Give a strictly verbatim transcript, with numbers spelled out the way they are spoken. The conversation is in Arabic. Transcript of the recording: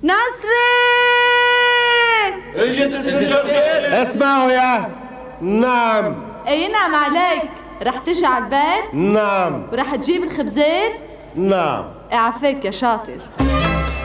نصري! اجت السنجرتين. اسمعوا يا. نعم. اي نعم عليك. رح تجي على البيت؟ نعم. ورح تجيب الخبزين؟ نعم. اعفيك يا شاطر.